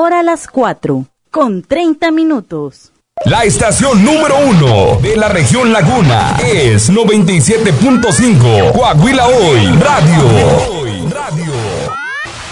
Ahora las 4:30. La estación número 1 de la región Laguna es 97.5 Coahuila Hoy Radio.